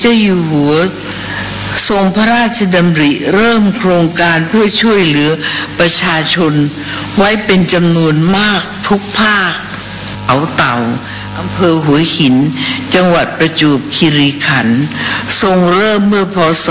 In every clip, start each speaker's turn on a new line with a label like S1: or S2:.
S1: เจ้าอยู่หัวทรงพระราชดำริเริ่มโครงการเพื่อช่วยเหลือประชาชนไว้เป็นจำนวนมากทุกภาคเอาเต่าอำเภอหัวหินจังหวัดประจวบคีรีขันธ์ทรงเริ่มเมื่อพ.ศ.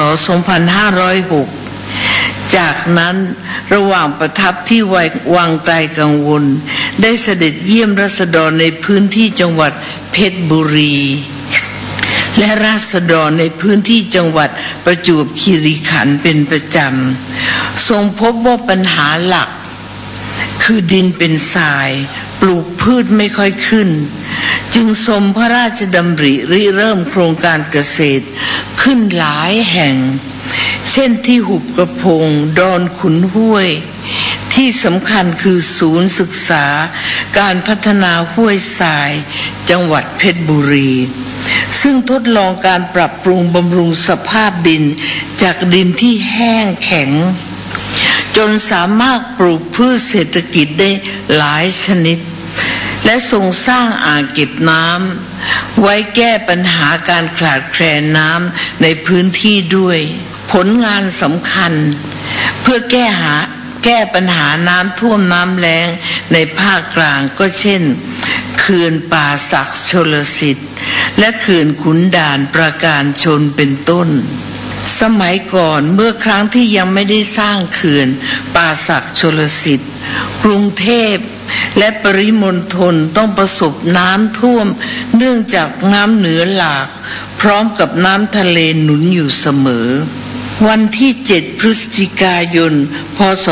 S1: 2506จากนั้นระหว่างประทับที่วังไกลกังวลได้เสด็จเยี่ยมราษฎรในพื้นที่จังหวัดเพชรบุรีและราษฎรในพื้นที่จังหวัดประจวบคีรีขันธ์เป็นประจำทรงพบว่าปัญหาหลักคือดินเป็นทรายปลูกพืชไม่ค่อยขึ้นจึงทรงพระราชดำริริเริ่มโครงการเกษตรขึ้นหลายแห่งเช่นที่หุบกระพงดอนขุนห้วยที่สำคัญคือศูนย์ศึกษาการพัฒนาห้วยทรายจังหวัดเพชรบุรีซึ่งทดลองการปรับปรุงบำรุงสภาพดินจากดินที่แห้งแข็งจนสามารถปลูกพืชเศรษฐกิจได้หลายชนิดและทรงสร้างอ่างเก็บน้ำไว้แก้ปัญหาการขาดแคลนน้ำในพื้นที่ด้วยผลงานสำคัญเพื่อแก้ปัญหาน้ำท่วมน้ำแล้งในภาคกลางก็เช่นเขื่อนป่าสักชลสิทธิ์และเขื่อนขุนด่านปราการชนเป็นต้นสมัยก่อนเมื่อครั้งที่ยังไม่ได้สร้างเขื่อนป่าสักชลสิทธิ์กรุงเทพและปริมณฑลต้องประสบน้ำท่วมเนื่องจากน้ำเหนือหลากพร้อมกับน้ำทะเลหนุนอยู่เสมอวันที่7 พฤศจิกายน พ.ศ.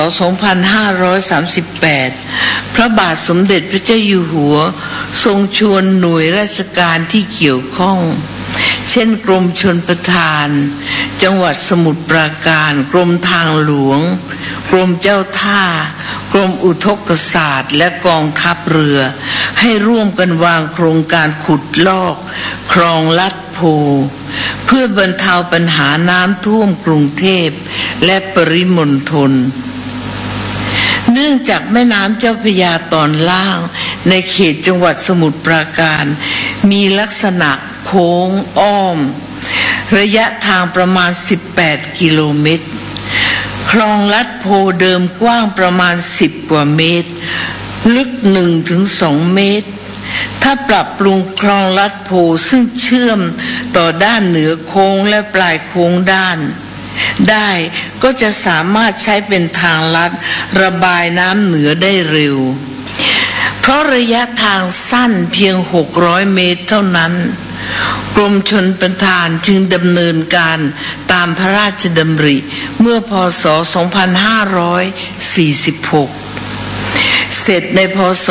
S1: 2538พระบาทสมเด็จพระเจ้าอยู่หัวทรงชวนหน่วยราชการที่เกี่ยวข้องเช่นกรมชลประทานจังหวัดสมุทรปราการกรมทางหลวงกรมเจ้าท่ากรมอุทกศาสตร์และกองทัพเรือให้ร่วมกันวางโครงการขุดลอกคลองลัดโพเพื่อบรรเทาปัญหาน้ำท่วมกรุงเทพและปริมณฑลเนื่องจากแม่น้ำเจ้าพระยาตอนล่างในเขตจังหวัดสมุทรปราการมีลักษณะโค้งอ้อมระยะทางประมาณ18 กิโลเมตรคลองลัดโพเดิมกว้างประมาณ10 กว่าเมตรลึก 1-2 เมตรถ้าปรับปรุงคลองลัดโพซึ่งเชื่อมต่อด้านเหนือโค้งและปลายโค้งด้านได้ก็จะสามารถใช้เป็นทางลัดระบายน้ำเหนือได้เร็วเพราะระยะทางสั้นเพียง600 เมตรเท่านั้นกรมชลประทานจึงดำเนินการตามพระราชดำริเมื่อพ.ศ. 2546เสร็จในพ.ศ.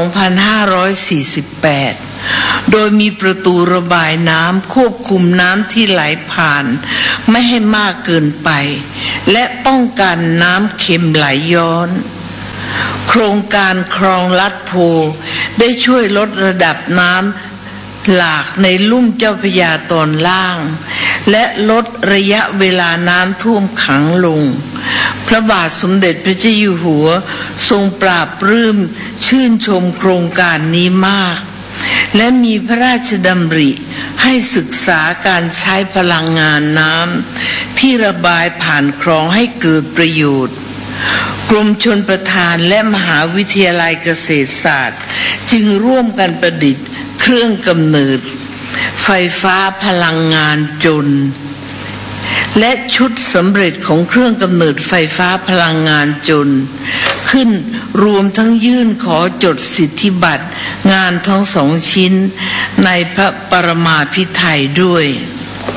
S1: 2548โดยมีประตูระบายน้ำควบคุมน้ำที่ไหลผ่านไม่ให้มากเกินไปและป้องกันน้ำเค็มไหลย้อนโครงการคลองลัดโพได้ช่วยลดระดับน้ำหลากในลุ่มเจ้าพระยาตอนล่างและลดระยะเวลาน้ำท่วมขังลงพระบาทสมเด็จพระเจ้าอยู่หัวทรงปราบปลื้มชื่นชมโครงการนี้มากและมีพระราชดำริให้ศึกษาการใช้พลังงานน้ำที่ระบายผ่านคลองให้เกิดประโยชน์กรมชลประทานและมหาวิทยาลัยเกษตรศาสตร์จึงร่วมกันประดิษฐ์เครื่องกำเนิดไฟฟ้าพลังงานจนและชุดสำเร็จของเครื่องกำเนิดไฟฟ้าพลังงานจนขึ้นรวมทั้งยื่นขอจดสิทธิบัตรงานทั้ง2 ชิ้นในพระปรมาภิไธยด้วย